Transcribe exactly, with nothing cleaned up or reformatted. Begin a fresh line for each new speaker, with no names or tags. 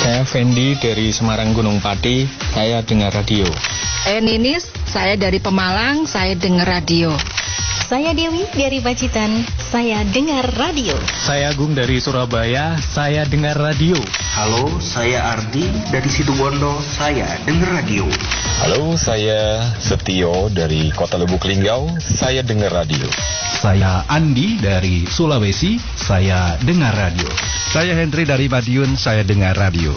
Saya Fendi dari Semarang Gunung Pati, saya dengar radio.
Saya Ninis, saya dari Pemalang, saya dengar radio.
Saya Dewi dari Pacitan, saya dengar radio.
Saya Agung dari Surabaya, saya dengar radio.
Halo, saya Ardi dari Situbondo, saya dengar radio.
Halo, saya Setio dari Kota Lubuk Linggau, saya dengar radio.
Saya Andi dari Sulawesi, saya dengar radio.
Saya Henry dari Madiun, saya dengar radio.